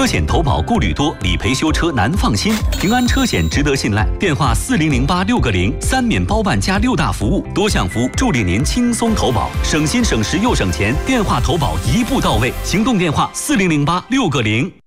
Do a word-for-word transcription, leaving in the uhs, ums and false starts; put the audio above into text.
车险投保顾虑多，理赔修车难放心。平安车险值得信赖，电话四零零八六个零，三免包办加六大服务，多项服务助力您轻松投保，省心省时又省钱。电话投保一步到位，行动电话四零零八六个零。